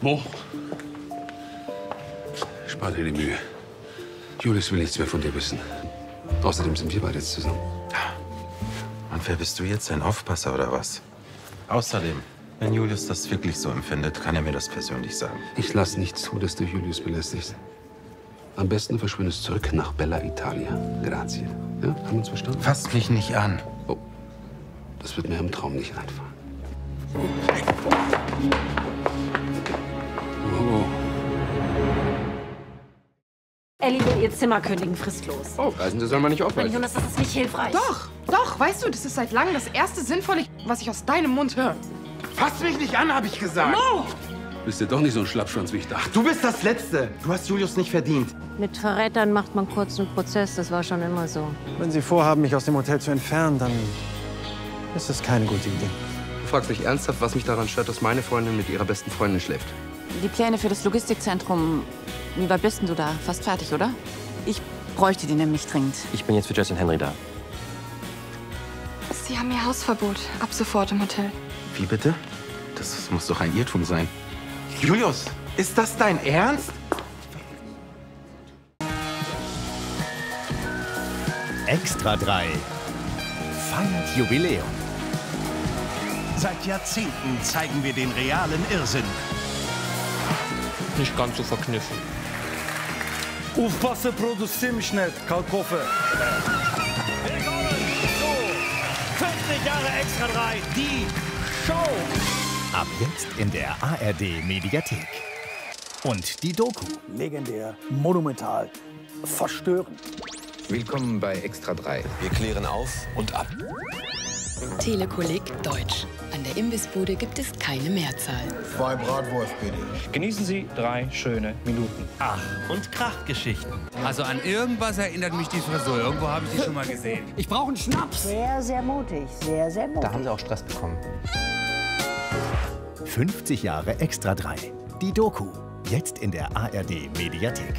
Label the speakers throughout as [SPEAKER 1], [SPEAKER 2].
[SPEAKER 1] Wo?
[SPEAKER 2] Spar dir die Mühe. Julius will nichts mehr von dir wissen. Außerdem sind wir beide jetzt zusammen.
[SPEAKER 3] Und wer bist du jetzt, ein Aufpasser oder was? Außerdem, wenn Julius das wirklich so empfindet, kann er mir das persönlich sagen.
[SPEAKER 2] Ich lass nicht zu, dass du Julius belästigst. Am besten verschwindest zurück nach Bella Italia. Grazie. Ja, haben wir uns verstanden?
[SPEAKER 3] Fass mich nicht an.
[SPEAKER 2] Oh, das wird mir im Traum nicht einfallen. Oh.
[SPEAKER 4] Ellie will ihr Zimmer kündigen, fristlos.
[SPEAKER 2] Oh, Reisende soll man nicht
[SPEAKER 4] Mein
[SPEAKER 2] aufhalten.
[SPEAKER 4] Jonas, das ist nicht hilfreich.
[SPEAKER 5] Doch, weißt du, das ist seit langem das erste Sinnvolle, was ich aus deinem Mund höre.
[SPEAKER 6] Fass mich nicht an, habe ich gesagt.
[SPEAKER 2] Bist du doch nicht so ein Schlappschwanz, wie ich dachte.
[SPEAKER 6] Du bist das Letzte. Du hast Julius nicht verdient.
[SPEAKER 7] Mit Verrätern macht man kurz einen Prozess, das war schon immer so.
[SPEAKER 8] Wenn Sie vorhaben, mich aus dem Hotel zu entfernen, dann ist das keine gute Idee.
[SPEAKER 9] Du fragst mich ernsthaft, was mich daran stört, dass meine Freundin mit ihrer besten Freundin schläft.
[SPEAKER 10] Die Pläne für das Logistikzentrum, wie weit bist denn du da? Fast fertig, oder? Ich bräuchte die nämlich dringend.
[SPEAKER 11] Ich bin jetzt für Jess und Henry da.
[SPEAKER 5] Sie haben ihr Hausverbot. Ab sofort im Hotel.
[SPEAKER 3] Wie bitte? Das muss doch ein Irrtum sein. Julius, ist das dein Ernst?
[SPEAKER 12] Extra 3 feiert Jubiläum. Seit Jahrzehnten zeigen wir den realen Irrsinn.
[SPEAKER 1] Nicht ganz so verkniffen.
[SPEAKER 8] Aufpassen, produzier mich nicht, Kalkofe.
[SPEAKER 12] Willkommen zu 50 Jahre Extra 3, die Show. Ab jetzt in der ARD-Mediathek. Und die Doku.
[SPEAKER 8] Legendär, monumental, verstörend.
[SPEAKER 9] Willkommen bei Extra 3.
[SPEAKER 11] Wir klären auf und ab.
[SPEAKER 13] Telekolleg Deutsch. An der Imbissbude gibt es keine Mehrzahl.
[SPEAKER 6] 2 Bratwurst, bitte.
[SPEAKER 1] Genießen Sie 3 schöne Minuten.
[SPEAKER 12] Ach, und Krachgeschichten.
[SPEAKER 14] Also an irgendwas erinnert mich die Frisur. Irgendwo habe ich die schon mal gesehen.
[SPEAKER 8] Ich brauche einen Schnaps.
[SPEAKER 7] Sehr, sehr mutig, sehr, sehr mutig.
[SPEAKER 11] Da haben sie auch Stress bekommen.
[SPEAKER 12] 50 Jahre Extra 3. Die Doku. Jetzt in der ARD-Mediathek.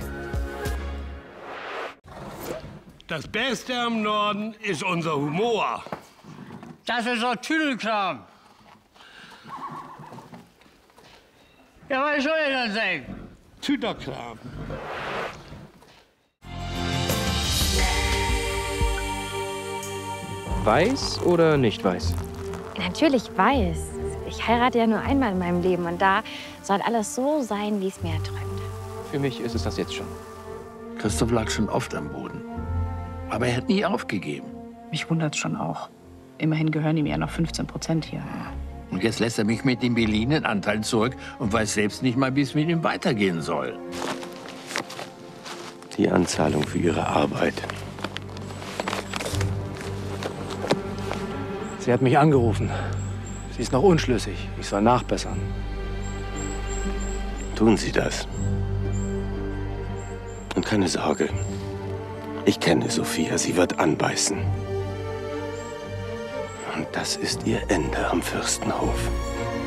[SPEAKER 15] Das Beste am Norden ist unser Humor.
[SPEAKER 8] Das ist doch Tüdelkram. Ja, was soll ich denn sagen?
[SPEAKER 15] Tüderkram.
[SPEAKER 11] Weiß oder nicht weiß?
[SPEAKER 7] Natürlich weiß. Ich heirate ja nur einmal in meinem Leben und da soll alles so sein, wie es mir erträumt.
[SPEAKER 11] Für mich ist es das jetzt schon.
[SPEAKER 16] Christoph lag schon oft am Boden. Aber er hat nie aufgegeben.
[SPEAKER 10] Mich wundert's schon auch. Immerhin gehören ihm ja noch 15% hier.
[SPEAKER 16] Und jetzt lässt er mich mit den Berlinen Anteilen zurück und weiß selbst nicht mal, wie es mit ihm weitergehen soll.
[SPEAKER 11] Die Anzahlung für Ihre Arbeit.
[SPEAKER 8] Sie hat mich angerufen. Sie ist noch unschlüssig. Ich soll nachbessern.
[SPEAKER 11] Tun Sie das. Und keine Sorge. Ich kenne Sophia. Sie wird anbeißen. Und das ist ihr Ende am Fürstenhof.